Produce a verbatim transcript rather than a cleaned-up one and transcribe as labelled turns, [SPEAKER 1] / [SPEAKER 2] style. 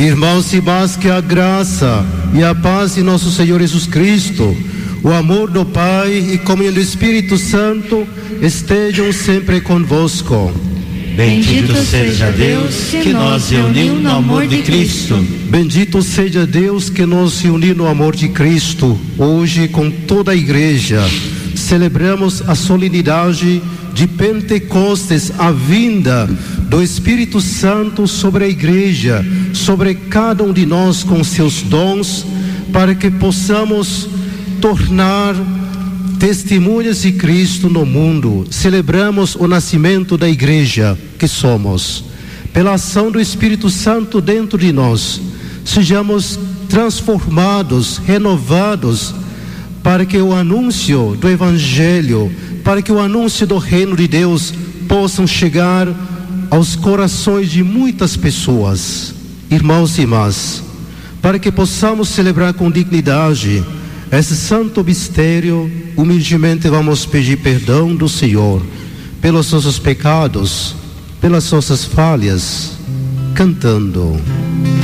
[SPEAKER 1] Irmãos e irmãs, que a graça e a paz de nosso Senhor Jesus Cristo, o amor do Pai e comunhão do Espírito Santo estejam sempre convosco.
[SPEAKER 2] Bendito seja Deus que nos reuniu no amor de Cristo.
[SPEAKER 1] Bendito seja Deus que nos reuniu no amor de Cristo. Hoje, com toda a igreja, celebramos a solenidade de Pentecostes, a vinda do Espírito Santo sobre a igreja, sobre cada um de nós com seus dons, para que possamos tornar testemunhas de Cristo no mundo. Celebramos o nascimento da igreja que somos. Pela ação do Espírito Santo dentro de nós, sejamos transformados, renovados, para que o anúncio do Evangelho, para que o anúncio do reino de Deus possam chegar aos corações de muitas pessoas. Irmãos e irmãs, para que possamos celebrar com dignidade esse santo mistério, humildemente vamos pedir perdão do Senhor pelos nossos pecados, pelas nossas falhas, cantando.